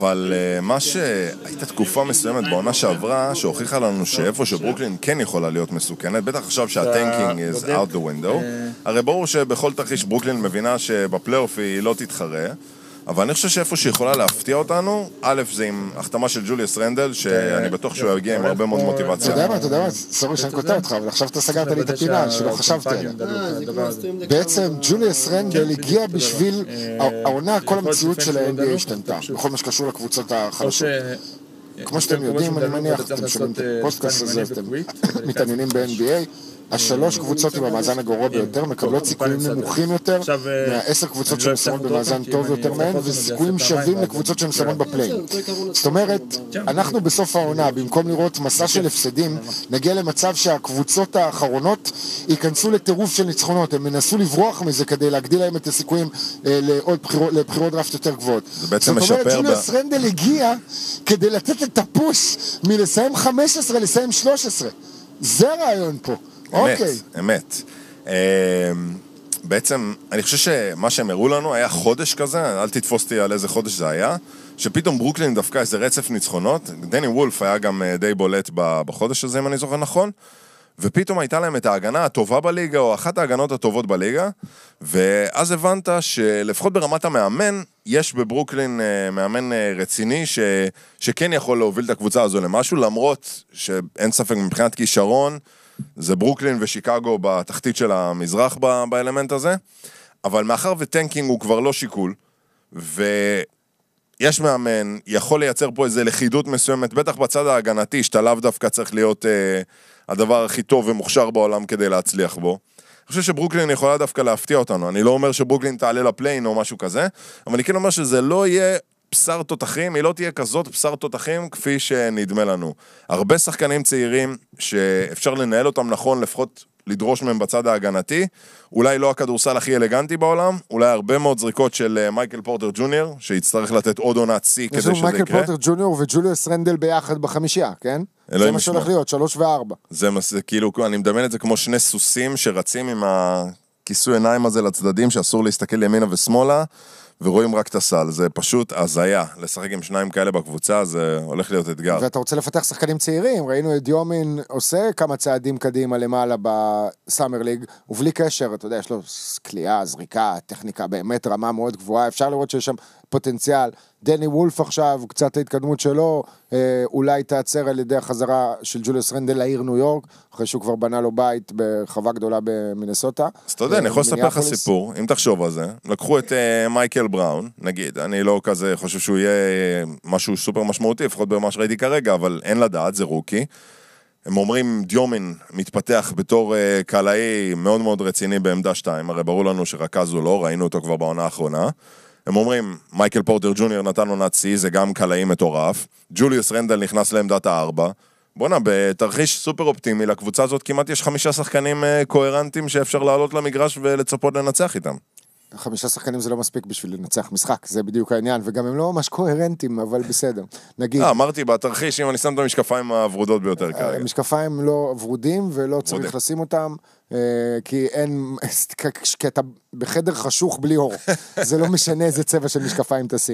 אבל מה שהייתה תקופה מסוימת בעונה שעברה, שהוכיחה לנו שאיפה שברוקלין כן יכולה להיות מסוכנת, בטח עכשיו שהטנקינג is out the window, הרי ברור שבכל תרחיש ברוקלין מבינה שבפלייאוף היא לא תתחרה, אבל אני חושב שאיפה שיכולה להפתיע אותנו, א' זה עם החתמה של ג'וליוס רנדל, שאני בטוח שהוא יגיע עם הרבה מאוד מוטיבציה. אתה יודע מה, סורי שאני קוטע אותך, אבל עכשיו אתה סגרת לי את הפינה, שלא חשבתי עליה. בעצם ג'וליוס רנדל הגיע בשביל העונה, כל המציאות של ה-NBA השתנתה, בכל מה שקשור לקבוצות החלשות. כמו שאתם יודעים, אני מניח, אתם שומעים את הפוסטקאסט הזה, אתם מתעניינים ב-NBA, השלוש קבוצות עם המאזן הגרוע ביותר מקבלות סיכויים נמוכים יותר מה10 קבוצות שמסיימות במאזן טוב יותר מהן, וסיכויים שווים לקבוצות שמסיימות בפליי. זאת אומרת, אנחנו בסוף העונה, במקום לראות מסע של הפסדים, נגיע למצב שהקבוצות האחרונות ייכנסו לטירוף של ניצחונות, הם מנסו לברוח מזה כדי להגדיל להם את הסיכויים לבחירות דראפט יותר גבוהות. זאת אומרת, ג'וליוס רנדל הגיע כדי לתת את הפוש מלסיים 15 לסיים 13. זה הרעיון פה. אמת. בעצם, אני חושב שמה שהם הראו לנו היה חודש כזה, אל תתפוס אותי על איזה חודש זה היה, שפתאום ברוקלין דווקא איזה רצף ניצחונות, דני וולף היה גם די בולט בחודש הזה, אם אני זוכר נכון, ופתאום הייתה להם את ההגנה הטובה בליגה, או אחת ההגנות הטובות בליגה, ואז הבנת שלפחות ברמת המאמן, יש בברוקלין מאמן רציני, שכן יכול להוביל את הקבוצה הזו למשהו, למרות שאין ספק מבחינת כישרון, זה ברוקלין ושיקגו בתחתית של המזרח באלמנט הזה, אבל מאחר וטנקינג הוא כבר לא שיקול, ויש מאמן, יכול לייצר פה איזו לכידות מסוימת, בטח בצד ההגנתי, שאתה לאו דווקא צריך להיות הדבר הכי טוב ומוכשר בעולם כדי להצליח בו. אני חושב שברוקלין יכולה דווקא להפתיע אותנו, אני לא אומר שברוקלין תעלה לפליין או משהו כזה, אבל אני כן אומר שזה לא יהיה בשר תותחים, היא לא תהיה כזאת בשר תותחים כפי שנדמה לנו. הרבה שחקנים צעירים שאפשר לנהל אותם נכון, לפחות לדרוש מהם בצד ההגנתי, אולי לא הכדורסל הכי אלגנטי בעולם, אולי הרבה מאוד זריקות של מייקל פורטר ג'וניור, שיצטרך לתת עוד עונת C כדי שזה יקרה. מייקל פורטר ג'וניור וג'וליוס רנדל ביחד בחמישייה, כן? זה מה שהולך להיות, 3 ו-4. זה כאילו, אני מדמיין את זה כמו שני סוסים שרצים עם הכיסוי עיניים הזה לצדדים, שאסור להסתכל ימינה ושמאלה, ורואים רק את הסל, זה פשוט הזיה, לשחק עם שניים כאלה בקבוצה, זה הולך להיות אתגר. ואתה רוצה לפתח שחקנים צעירים, ראינו את דיומין עושה כמה צעדים קדימה למעלה בסאמר ליג, ובלי קשר, אתה יודע, יש לו קליעה, זריקה, טכניקה, באמת רמה מאוד גבוהה, אפשר לראות שיש שם פוטנציאל, דני וולף עכשיו, קצת ההתקדמות שלו, אולי תעצר על ידי החזרה של ג'וליוס רנדל לעיר ניו יורק, אחרי שהוא כבר בנה לו בית בחווה גדולה במינסוטה. אז אתה יודע, אני יכול לספר לך סיפור, אם תחשוב על זה, לקחו את מייקל בראון, נגיד, אני לא כזה חושב שהוא יהיה משהו סופר משמעותי, לפחות במה שראיתי כרגע, אבל אין לדעת, זה רוקי. הם אומרים, דיומין מתפתח בתור קלעי מאוד מאוד רציני בעמדה 2, הרי ברור לנו שרכז הוא לא, ראינו אותו כבר בעונה האחרונה. הם אומרים, מייקל פורטר ג'וניור נתן עונת C, זה גם קלעי מטורף. ג'וליוס רנדל נכנס לעמדת 4. בוא'נה, בתרחיש סופר אופטימי, לקבוצה הזאת כמעט יש 5 שחקנים קוהרנטים שאפשר לעלות למגרש ולצפות לנצח איתם. 5 שחקנים זה לא מספיק בשביל לנצח משחק, זה בדיוק העניין, וגם הם לא ממש קוהרנטים, אבל בסדר. נגיד... אמרתי, בתרחיש, אם אני שם את המשקפיים הוורודות ביותר כרגע. המשקפיים לא ורודים, ולא צריך לשים אותם, כי אין... כי אתה בחדר חשוך בלי אור. זה לא משנה איזה צבע של משקפיים תשים.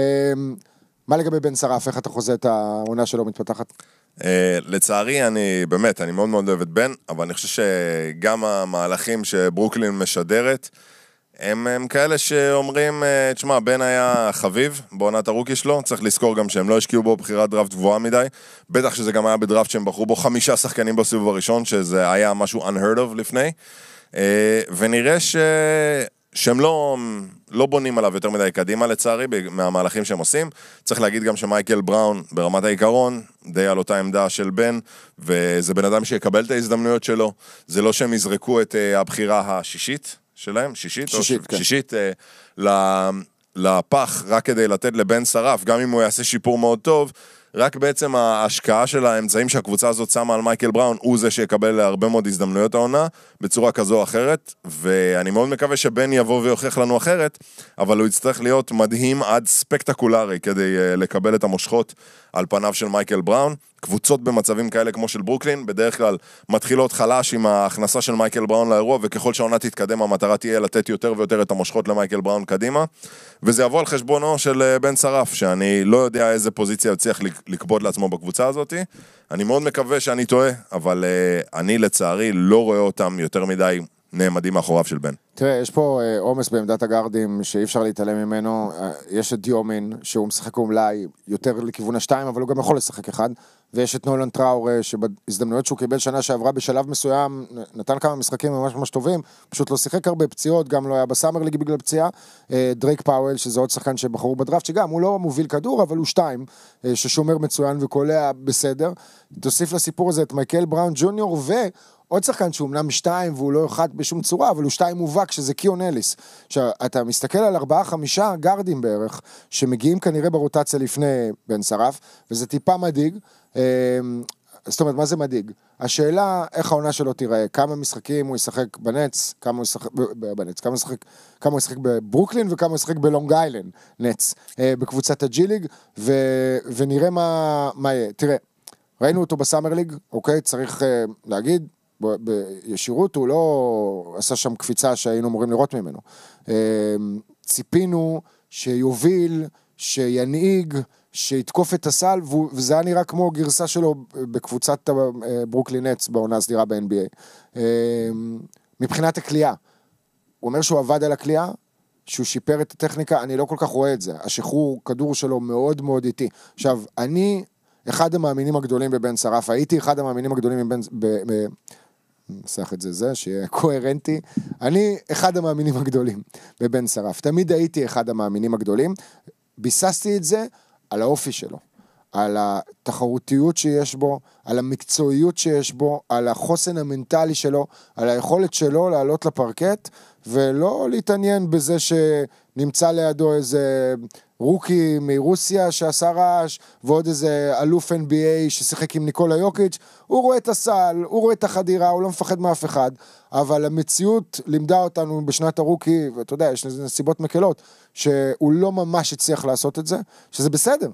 מה לגבי בן שרף? איך אתה חוזה את העונה שלו מתפתחת? לצערי, אני מאוד מאוד אוהב את בן, אבל אני חושב שגם המהלכים שברוקלין משדרת, הם כאלה שאומרים, תשמע, בן היה חביב בעונת הרוקי שלו, צריך לזכור גם שהם לא השקיעו בו בחירת דראפט גבוהה מדי, בטח שזה גם היה בדראפט שהם בחרו בו 5 שחקנים בסיבוב הראשון, שזה היה משהו unheard of לפני, ונראה שהם לא בונים עליו יותר מדי קדימה לצערי, מהמהלכים שהם עושים. צריך להגיד גם שמייקל בראון, ברמת העיקרון, די על אותה עמדה של בן, וזה בן אדם שיקבל את ההזדמנויות שלו, זה לא שהם יזרקו את הבחירה השישית, שלהם, שישית לפח רק כדי לתת לבן שרף, גם אם הוא יעשה שיפור מאוד טוב, רק בעצם ההשקעה של האמצעים שהקבוצה הזאת שמה על מייקל בראון, הוא זה שיקבל הרבה מאוד הזדמנויות העונה, בצורה כזו או אחרת, ואני מאוד מקווה שבן יבוא ויוכיח לנו אחרת, אבל הוא יצטרך להיות מדהים עד ספקטקולרי, כדי לקבל את המושכות על פניו של מייקל בראון. קבוצות במצבים כאלה כמו של ברוקלין, בדרך כלל מתחילות חלש עם ההכנסה של מייקל בראון לאירוע, וככל שהעונה תתקדם, המטרה תהיה לתת יותר ויותר את המושכות למייקל בראון קדימה, וזה יבוא על חשבונו של בן שרף, שאני לא יודע איזה פוזיציה יצליח לקבוד לעצמו בקבוצה הזאת. אני מאוד מקווה שאני טועה, אבל אני לצערי לא רואה אותם יותר מדי נעמדים מאחוריו של בן. תראה, יש פה עומס בעמדת הגארדים שאי אפשר להתעלם ממנו. יש את דיומין, שהוא משחק אולי יותר לכיוון השתיים, אבל הוא גם יכול לשחק אחד. ויש את נולן טראור, שבהזדמנויות שהוא קיבל שנה שעברה בשלב מסוים, נתן כמה משחקים ממש ממש טובים, פשוט לא שיחק הרבה פציעות, גם לא היה בסאמר ליג בגלל פציעה. דרייק פאוול, שזה עוד שחקן שבחרו בדראפט, שגם הוא לא מוביל כדור, אבל הוא שתיים, ששומר מצוין וקולע בסדר. תוסיף לסיפור הזה את מייקל בראון ג'וניור, עוד שחקן שהוא אמנם שתיים, והוא לא אחד בשום צורה, אבל הוא שתיים מובהק, שזה קיון אליס. עכשיו, אתה מסתכל על 4-5 גארדים בערך, שמגיעים כנראה ברוטציה לפני בן שרף, וזה טיפה מדאיג. זאת אומרת, מה זה מדאיג? השאלה, איך העונה שלו תיראה, כמה משחקים הוא ישחק בנץ, כמה הוא ישחק בברוקלין, וכמה הוא ישחק בלונג איילנד, נץ, בקבוצת הג'י-ליג, ונראה מה יהיה. תראה, ראינו אותו בסאמר ליג, אוקיי, צריך להגיד, בישירות הוא לא עשה שם קפיצה שהיינו אמורים לראות ממנו. ציפינו שיוביל, שינהיג, שיתקוף את הסל, וזה היה נראה כמו גרסה שלו בקבוצת ברוקלין נץ בעונה הסדירה ב-NBA. מבחינת הקליעה, הוא אומר שהוא עבד על הקליעה, שהוא שיפר את הטכניקה, אני לא כל כך רואה את זה. השחרור כדור שלו מאוד מאוד איטי. עכשיו, אני אחד המאמינים הגדולים בבן שרף, הייתי אחד המאמינים הגדולים נסח את זה, שיהיה קוהרנטי, אני אחד המאמינים הגדולים בבן שרף, תמיד הייתי אחד המאמינים הגדולים, ביססתי את זה על האופי שלו, על התחרותיות שיש בו, על המקצועיות שיש בו, על החוסן המנטלי שלו, על היכולת שלו לעלות לפרקט, ולא להתעניין בזה שנמצא לידו איזה רוקי מרוסיה שעשה רעש, ועוד איזה אלוף NBA ששיחק עם ניקולה יוקיץ', הוא רואה את הסל, הוא רואה את החדירה, הוא לא מפחד מאף אחד, אבל המציאות לימדה אותנו בשנת הרוקי, ואתה יודע, יש לזה נסיבות מקלות, שהוא לא ממש הצליח לעשות את זה, שזה בסדר.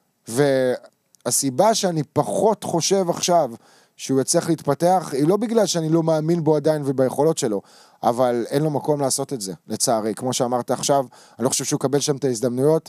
והסיבה שאני פחות חושב עכשיו שהוא יצליח להתפתח, היא לא בגלל שאני לא מאמין בו עדיין וביכולות שלו, אבל אין לו מקום לעשות את זה, לצערי. כמו שאמרת עכשיו, אני לא חושב שהוא יקבל שם את ההזדמנויות,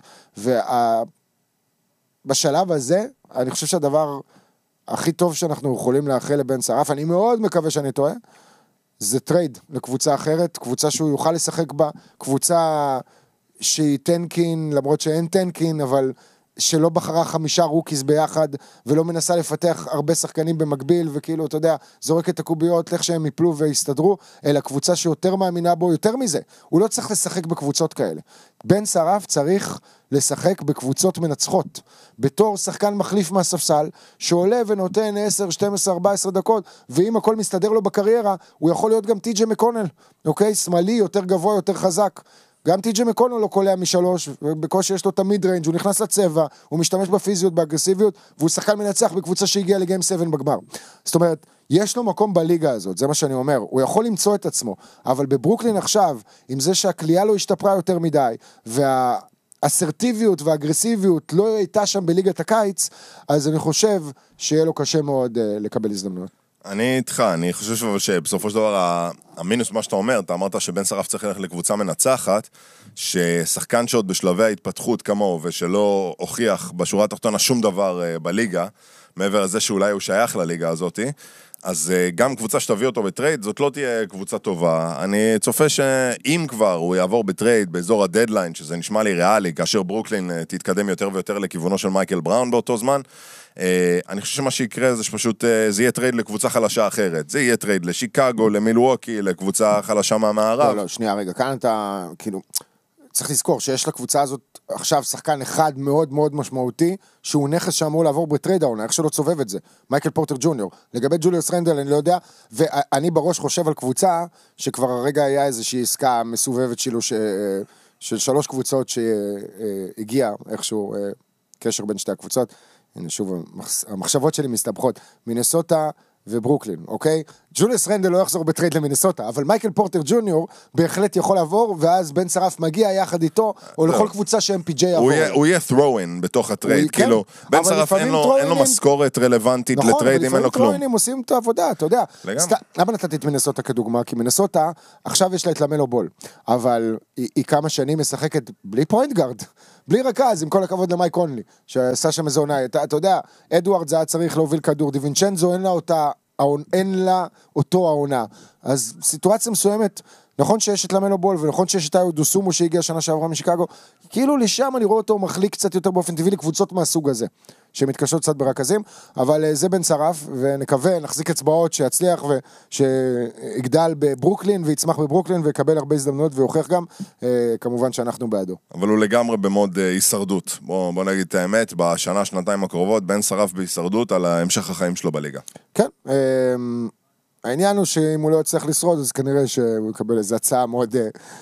ובשלב הזה, אני חושב שהדבר הכי טוב שאנחנו יכולים לאחל לבן שרף, אני מאוד מקווה שאני טועה, זה טרייד לקבוצה אחרת, קבוצה שהוא יוכל לשחק בה, קבוצה שהיא טנקין, למרות שאין טנקין, אבל שלא בחרה 5 רוקיס ביחד, ולא מנסה לפתח הרבה שחקנים במקביל, וכאילו, אתה יודע, זורק את הקוביות, לך שהם יפלו ויסתדרו, אלא קבוצה שיותר מאמינה בו, יותר מזה. הוא לא צריך לשחק בקבוצות כאלה. בן שרף צריך לשחק בקבוצות מנצחות, בתור שחקן מחליף מהספסל, שעולה ונותן 10, 12, 14 דקות, ואם הכל מסתדר לו בקריירה, הוא יכול להיות גם טי.ג'יי מקונל, אוקיי? שמאלי, יותר גבוה, יותר חזק. גם טי.ג'יי מקונל לא קולע מ3, ובקושי יש לו את המיד ריינג', הוא נכנס לצבע, הוא משתמש בפיזיות, באגרסיביות, והוא שחקן מנצח בקבוצה שהגיעה לגיים 7 בגמר. זאת אומרת, יש לו מקום בליגה הזאת, זה מה שאני אומר, הוא יכול למצוא את עצמו, אבל בברוקלין עכשיו, עם זה שהקליעה לא השתפרה יותר מדי, והאסרטיביות והאגרסיביות לא הייתה שם בליגת הקיץ, אז אני חושב שיהיה לו קשה מאוד לקבל הזדמנויות. אני איתך, אני חושב שבסופו של דבר המינוס מה שאתה אומר, אתה אמרת שבן שרף צריך ללכת לקבוצה מנצחת, ששחקן שעוד בשלבי ההתפתחות כמוהו, ושלא הוכיח בשורה התחתונה שום דבר בליגה, מעבר לזה שאולי הוא שייך לליגה הזאת, אז גם קבוצה שתביא אותו בטרייד, זאת לא תהיה קבוצה טובה. אני צופה שאם כבר הוא יעבור בטרייד באזור הדדליין, שזה נשמע לי ריאלי, כאשר ברוקלין תתקדם יותר ויותר לכיוונו של מייקל בראון באותו זמן, אני חושב שמה שיקרה זה שפשוט זה יהיה טרייד לקבוצה חלשה אחרת. זה יהיה טרייד לשיקגו, למילווקי, לקבוצה חלשה מהמערב. לא, שנייה רגע, כאן אתה כאילו צריך לזכור שיש לקבוצה הזאת עכשיו שחקן אחד מאוד מאוד משמעותי, שהוא נכס שאמור לעבור בטרייד העונה, איך שלא צובב את זה, מייקל פורטר ג'וניור. לגבי ג'וליוס רנדל אני לא יודע, ואני בראש חושב על קבוצה, שכבר הרגע היה איזושהי עסקה מסובבת שלו, של 3 קבוצות שהגיעה, איכשהו קשר בין שתי הקבוצות, הנה שוב, המחשבות שלי מסתבכות, מינסוטה וברוקלין, אוקיי? ג'וליוס רנדל לא יחזור בטרייד למינסוטה, אבל מייקל פורטר ג'וניור בהחלט יכול לעבור, ואז בן שרף מגיע יחד איתו, או לכל קבוצה ש-MPJ יעבור. הוא יהיה throw-in בתוך הטרייד, כאילו, בן שרף אין לו משכורת רלוונטית לטרייד, אם אין לו כלום. נכון, אבל עושים את העבודה, אתה יודע. למה נתתי את מינסוטה כדוגמה? כי מינסוטה, עכשיו יש לה את למלו בול, אבל היא כמה שנים משחקת בלי פוינט גארד, בלי רכז, עם כל הכבוד למייק קונלי, שעשה שם איזה עונה. אתה יודע, אדוארד זה היה צריך להוביל כדור, דיווינצ'נזו אין לה אותו העונה. אז סיטואציה מסוימת, נכון שיש את למלו בול, ונכון שיש את איו דוסומו שהגיע שנה שעברה משיקגו, כאילו לשם אני רואה אותו מחליק קצת יותר באופן טבעי לקבוצות מהסוג הזה, שמתקשות קצת ברכזים, אבל זה בן שרף, ונקווה, נחזיק אצבעות שיצליח, ושיגדל בברוקלין, ויצמח בברוקלין, ויקבל הרבה הזדמנות, ויוכיח גם, כמובן שאנחנו בעדו. אבל הוא לגמרי במוד הישרדות. בוא נגיד את האמת, בשנה, שנתיים הקרובות, בן שרף בהישרדות על המשך החיים שלו בליגה. כן, העניין הוא שאם הוא לא יצליח לשרוד, אז כנראה שהוא יקבל איזו הצעה מאוד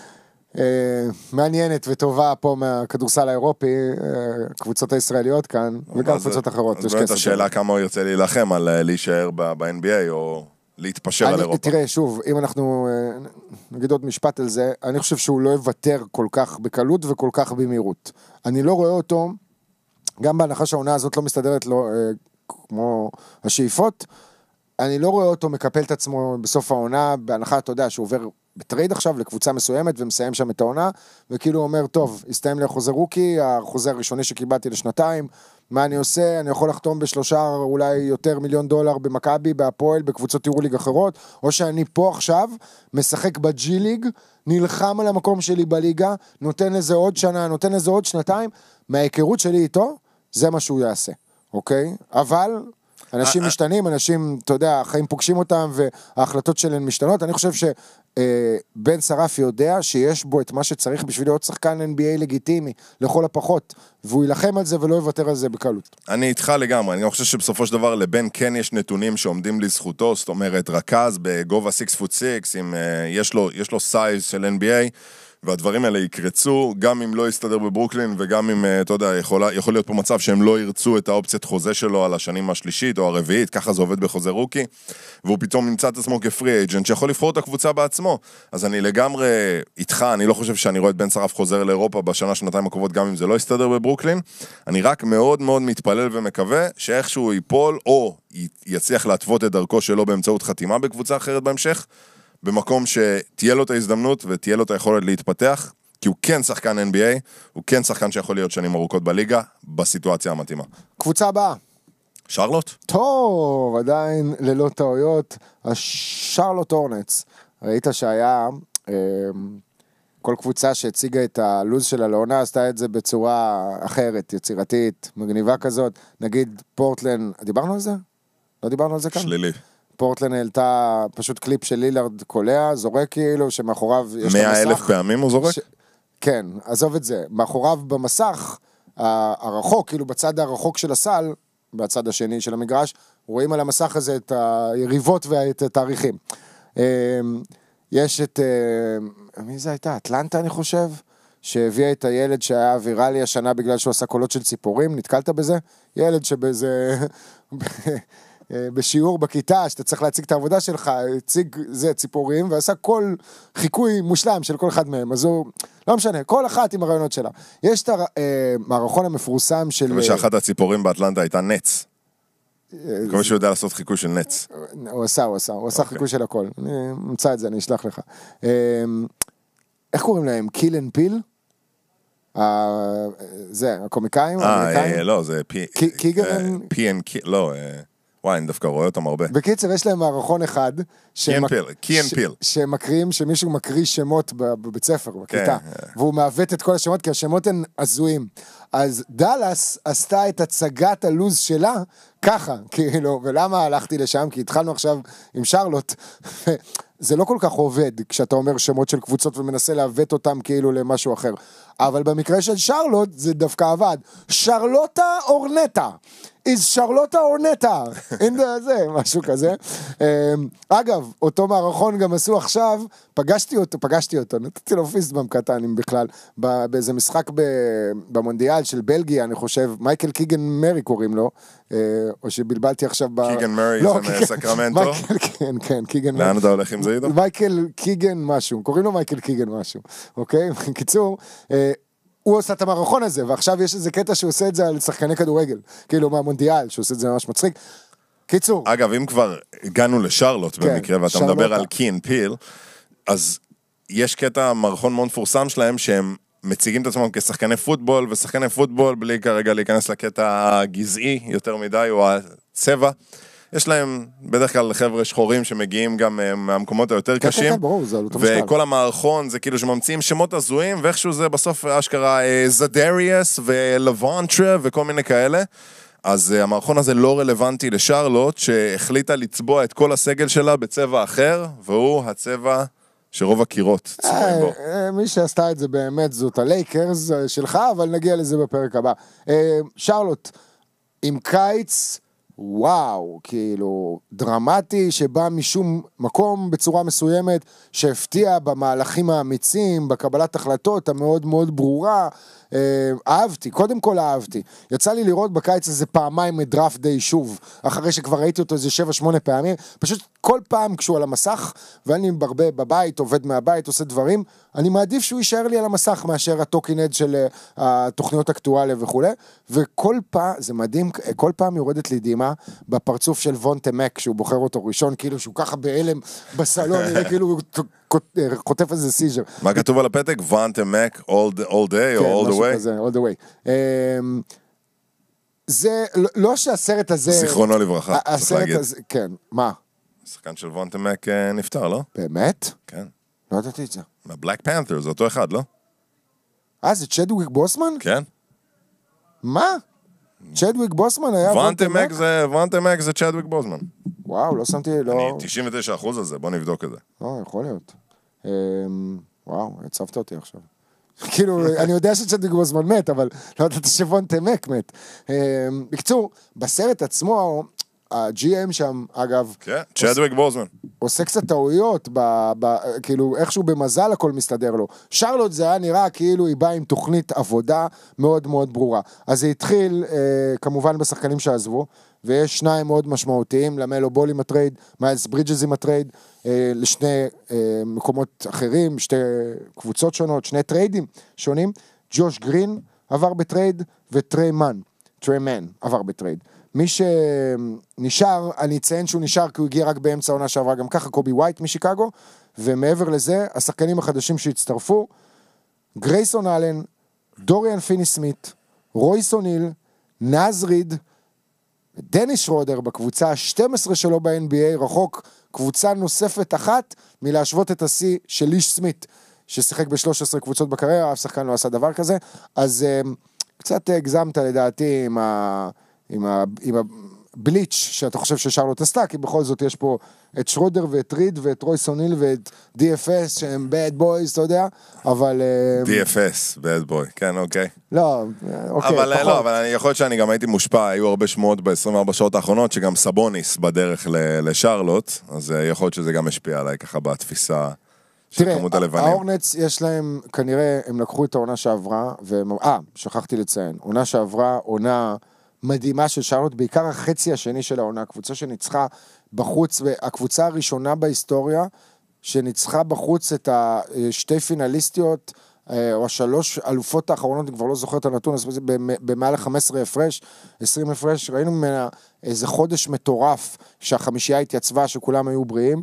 מעניינת וטובה פה מהכדורסל האירופי, קבוצות הישראליות כאן, וגם קבוצות אחרות. אז באמת השאלה כמה הוא ירצה להילחם על להישאר ב-NBA, או להתפשר על אירופה. תראה, שוב, אם אנחנו נגיד עוד משפט על זה, אני חושב שהוא לא יוותר כל כך בקלות וכל כך במהירות. אני לא רואה אותו, גם בהנחה שהעונה הזאת לא מסתדרת לו כמו השאיפות, אני לא רואה אותו מקפל את עצמו בסוף העונה, בהנחה, אתה יודע, שהוא עובר בטרייד עכשיו לקבוצה מסוימת, ומסיים שם את העונה, וכאילו אומר, טוב, הסתיים לי החוזה רוקי, החוזה הראשוני שקיבלתי לשנתיים, מה אני עושה? אני יכול לחתום ב3 אולי יותר $1,000,000 במכבי, בהפועל, בקבוצות יורוליג אחרות, או שאני פה עכשיו, משחק בג'י ליג, נלחם על המקום שלי בליגה, נותן לזה עוד שנה, נותן לזה עוד שנתיים, מההיכרות שלי איתו, זה מה שהוא יעשה, אוקיי? אבל אנשים משתנים, אנשים, אתה יודע, החיים פוגשים אותם, וההחלטות שלהם משתנות. אני חושב שבן שרף יודע שיש בו את מה שצריך בשביל להיות שחקן NBA לגיטימי, לכל הפחות, והוא ילחם על זה ולא יוותר על זה בקלות. אני איתך לגמרי, אני חושב שבסופו של דבר לבן כן יש נתונים שעומדים לזכותו, זאת אומרת, רכז בגובה 6'6", יש לו סייז של NBA, והדברים האלה יקרצו, גם אם לא יסתדר בברוקלין, וגם אם, אתה יודע, יכול להיות פה מצב שהם לא ירצו את האופציית חוזה שלו על השנים השלישית או הרביעית, ככה זה עובד בחוזה רוקי, והוא פתאום נמצא את עצמו כפרי אייג'נט, שיכול לבחור את הקבוצה בעצמו. אז אני לגמרי איתך, אני לא חושב שאני רואה את בן שרף חוזר לאירופה בשנה, שנתיים הקרובות, גם אם זה לא יסתדר בברוקלין. אני רק מאוד מאוד מתפלל ומקווה שאיכשהו ייפול, או יצליח להתוות את דרכו שלו באמצעות חתימה בקבוצה אחרת בהמשך, במקום שתהיה לו את ההזדמנות ותהיה לו את היכולת להתפתח, כי הוא כן שחקן NBA, הוא כן שחקן שיכול להיות שנים ארוכות בליגה, בסיטואציה המתאימה. קבוצה הבאה. שרלוט? טוב, עדיין ללא טעויות, השרלוט הורנטס. ראית שהיה כל קבוצה שהציגה את הלוז שלה לעונה, עשתה את זה בצורה אחרת, יצירתית, מגניבה כזאת. נגיד פורטלנד, דיברנו על זה? לא דיברנו על זה כאן? שלילי. פורטלנד העלתה פשוט קליפ של לילארד קולע, זורק כאילו, שמאחוריו יש 100,000 פעמים הוא זורק? כן, עזוב את זה. מאחוריו במסך, הרחוק, כאילו בצד הרחוק של הסל, בצד השני של המגרש, רואים על המסך הזה את היריבות ואת התאריכים. יש את, מי זה הייתה? אטלנטה אני חושב, שהביאה את הילד שהיה ויראלי השנה בגלל שהוא עשה קולות של ציפורים, נתקלת בזה? ילד שבזה... בשיעור בכיתה, שאתה צריך להציג את העבודה שלך, הציג זה ציפורים, ועשה כל חיקוי מושלם של כל אחד מהם, אז הוא, לא משנה, כל אחת עם הרעיונות שלה. יש את המערכון המפורסם של... ושאחת הציפורים באטלנטה הייתה נץ. כמו שהוא יודע לעשות חיקוי של נץ. הוא עשה חיקוי של הכל. אני אמצא את זה, אני אשלח לך. איך קוראים להם? קיל אנד פיל? זה, הקומיקאים? לא, זה פי אנד קיל, לא... וואי, אני דווקא רואה אותם הרבה. בקיצר, יש להם מערכון אחד, שמקריאים, שמישהו מקריא שמות בבית ספר, בכיתה, והוא מעוות את כל השמות, כי השמות הן הזויים. אז דלס עשתה את הצגת הלוז שלה, ככה, כאילו, ולמה הלכתי לשם? כי התחלנו עכשיו עם שרלוט, זה לא כל כך עובד, כשאתה אומר שמות של קבוצות, ומנסה לעוות אותם כאילו למשהו אחר. אבל במקרה של שרלוט זה דווקא עבד. שרלוטה אורנטה. is שרלוטה אורנטה. זה, משהו כזה. אגב, אותו מערכון גם עשו עכשיו, פגשתי אותו, נתתי לו פיסטבאם קטן, אם בכלל, באיזה משחק במונדיאל של בלגיה, אני חושב, מייקל קיגן מרי קוראים לו, או שבלבלתי עכשיו קיגן מרי זה מסקרמנטו? כן, קיגן מרי. לאן אתה הולך עם זה איתו? מייקל קיגן משהו, קוראים לו מייקל קיגן משהו, אוקיי? בקיצור, הוא עושה את המערכון הזה, ועכשיו יש איזה קטע שהוא עושה את זה על שחקני כדורגל, כאילו מהמונדיאל, שהוא עושה את זה ממש מצחיק. קיצור. אגב, אם כבר הגענו לשרלוט במקרה, ואתה מדבר על קין פיל, אז יש קטע מערכון מאוד מפורסם שלהם, שהם מציגים את עצמם כשחקני פוטבול, ושחקני פוטבול, בלי כרגע להיכנס לקטע הגזעי יותר מדי, או הצבע, יש להם בדרך כלל חבר'ה שחורים שמגיעים גם מהמקומות היותר קשים, וכל המערכון זה כאילו שממציאים שמות הזויים, ואיכשהו זה בסוף אשכרה זדריאס ולוונטרה וכל מיני כאלה, אז המערכון הזה לא רלוונטי לשרלוט, שהחליטה לצבוע את כל הסגל שלה בצבע אחר, והוא הצבע שרוב הקירות צבועים בו. מי שעשתה את זה באמת זאת הלייקרס שלך, אבל נגיע לזה בפרק הבא. שרלוט, עם קיץ, וואו, כאילו, דרמטי, שבא משום מקום בצורה מסוימת, שהפתיע במהלכים האמיצים, בקבלת החלטות המאוד מאוד ברורה, אהבתי, קודם כל אהבתי. יצא לי לראות בקיץ הזה פעמיים את דראפט דיי שוב, אחרי שכבר ראיתי אותו איזה 7-8 פעמים, פשוט כל פעם כשהוא על המסך, ואני ברבה בבית, עובד מהבית, עושה דברים, אני מעדיף שהוא יישאר לי על המסך, מאשר הטוקינד של התוכניות אקטואליה וכו', וכל פעם, זה מדהים, כל פעם יורדת לי דימה, בפרצוף של וונטה מק, שהוא בוחר אותו ראשון, כאילו שהוא ככה בהלם בסלון, כאילו הוא כותב איזה סיז'ר. מה כתוב על הפתק? וונטה מק, all day או all the way? כזה, all the way. זה, לא שהסרט הזה... זיכרונו לברכה, צריך להגיד. כן, מה? השחקן של וונטה מק נפטר, לא? באמת? כן. לא ידעתי את זה. מהבלק פנת'ר, זה אותו אחד, לא? זה צ'דוויק בוסמן? כן. מה? צ'דוויק בוסמן היה וונטה מק זה צ'דוויק בוסמן. וואו, לא שמתי, לא... אני 99% על זה, בוא נבדוק את זה. לא, יכול להיות. וואו, הצבת אותי עכשיו. כאילו, אני יודע שצ'דוויק בוסמן מת, אבל לא יודעת שוונטה מק מת. בקצור, בסרט עצמו, ה-GM שם, אגב... כן, צ'דוויק בוסמן. עושה קצת טעויות, כאילו, איכשהו במזל הכל מסתדר לו. שרלוט זה היה נראה כאילו היא באה עם תוכנית עבודה מאוד מאוד ברורה. אז זה התחיל, כמובן, בשחקנים שעזבו, ויש שניים מאוד משמעותיים, למלו בול עם הטרייד, מיילס ברידג'ס עם הטרייד, לשני מקומות אחרים, שתי קבוצות שונות, שני טריידים שונים. ג'וש גרין עבר בטרייד, וטרי מן עבר בטרייד. מי שנשאר, אני אציין שהוא נשאר כי הוא הגיע רק באמצע העונה שעברה, גם ככה קובי ווייט משיקגו, ומעבר לזה, השחקנים החדשים שהצטרפו, גרייסון אלן, דוריאן פיני סמית, רויס אוניל, נאז ריד, דניס שרודר בקבוצה ה-12 שלו ב-NBA, רחוק קבוצה נוספת אחת מלהשוות את השיא של איש סמית, ששיחק ב-13 קבוצות בקריירה, אף שחקן לא עשה דבר כזה, אז קצת הגזמת לדעתי עם הבליץ' שאתה חושב ששרלוט עשתה, כי בכל זאת יש פה את שרודר ואת ריד ואת רויס אוניל ואת DFS שהם bad boys, אתה יודע, אבל... DFS, bad boy, כן, אוקיי. לא, אוקיי, אבל פחות. לא, אבל אני יכול להיות שאני גם הייתי מושפע, היו הרבה שמועות ב-24 שעות האחרונות, שגם סבוניס בדרך לשרלוט, אז יכול להיות שזה גם השפיע עליי ככה בתפיסה של כמות הלבנים. האורנץ יש להם, כנראה הם לקחו את העונה שעברה, שכחתי לציין, עונה שעברה, עונה מדהימה של שרלוט, בעיקר החצי השני של העונה, הקבוצה שניצחה בחוץ, הקבוצה הראשונה בהיסטוריה, שניצחה בחוץ את השתי פינליסטיות, או השלוש אלופות האחרונות, אני כבר לא זוכר את הנתון, במעל 15 הפרש, 20 הפרש, ראינו ממנה איזה חודש מטורף, שהחמישייה התייצבה, שכולם היו בריאים.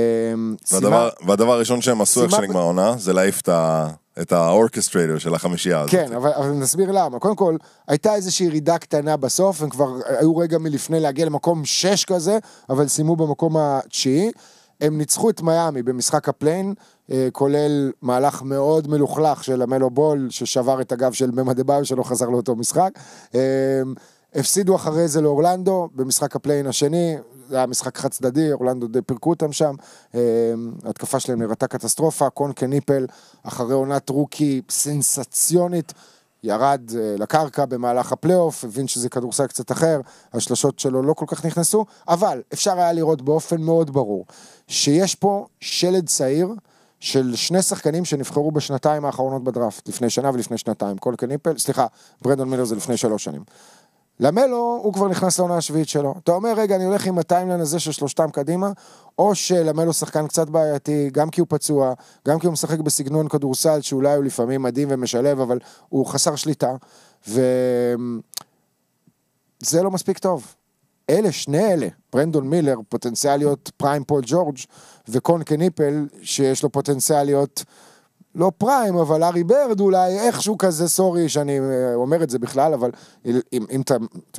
והדבר הראשון שהם עשו איך שנגמר העונה, זה להעיף את האורקסטרייטר של החמישייה הזאת. כן, אבל נסביר למה. קודם כל, הייתה איזושהי ירידה קטנה בסוף, הם כבר היו רגע מלפני להגיע למקום 6 כזה, אבל סיימו במקום ה-9. הם ניצחו את מיאמי במשחק הפליין, כולל מהלך מאוד מלוכלך של המלו בול, ששבר את הגב של במה דבאיו, שלא חזר לאותו משחק. הפסידו אחרי זה לאורלנדו, במשחק הפליין השני, זה היה משחק חד צדדי, אורלנדו די פירקו אותם שם, התקפה שלהם נראתה קטסטרופה, קון קניפל, אחרי עונת רוקי סנסציונית, ירד לקרקע במהלך הפלייאוף, הבין שזה כדורסל קצת אחר, השלשות שלו לא כל כך נכנסו, אבל אפשר היה לראות באופן מאוד ברור, שיש פה שלד צעיר, של שני שחקנים שנבחרו בשנתיים האחרונות בדראפט, לפני שנה ולפני שנתיים, קול קניפל, סליחה, ברנדון מילר זה לפני 3 שנים. למלו, הוא כבר נכנס לעונה השביעית שלו. אתה אומר, רגע, אני הולך עם הטיימליין הזה של 3 קדימה, או שלמלו שחקן קצת בעייתי, גם כי הוא פצוע, גם כי הוא משחק בסגנון כדורסל, שאולי הוא לפעמים מדהים ומשלב, אבל הוא חסר שליטה, וזה לא מספיק טוב. שני אלה, ברנדון מילר, פוטנציאליות פריים פול ג'ורג' וקון קניפל, שיש לו פוטנציאליות לא פריים, אבל ארי ברד אולי איכשהו כזה, סורי שאני אומר את זה בכלל, אבל אם אתה